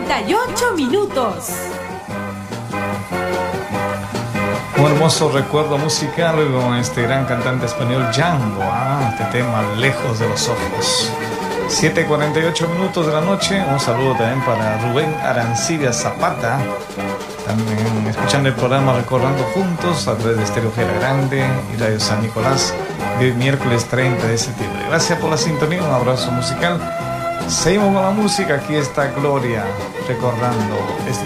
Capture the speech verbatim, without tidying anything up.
cuarenta y ocho minutos. Un hermoso recuerdo musical con este gran cantante español Django, ah, este tema Lejos de los Ojos. siete y cuarenta y ocho minutos de la noche. Un saludo también para Rubén Arancibia Zapata, también escuchando el programa Recordando Juntos a través de Estéreo Gera Grande y Radio San Nicolás de hoy, miércoles treinta de septiembre. Gracias por la sintonía, un abrazo musical. Seguimos con la música. Aquí está Gloria recordando este